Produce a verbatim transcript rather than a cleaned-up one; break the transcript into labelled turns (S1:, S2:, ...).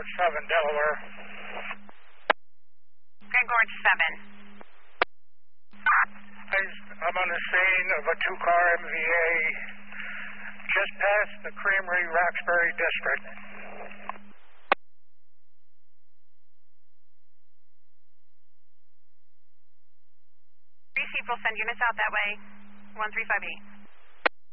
S1: Gorge seven, Delaware.
S2: Grand Gorge seven.
S1: I'm on the scene of a two-car M V A just past the Creamery, Roxbury District.
S2: Receive will send units out that way. one three five eight.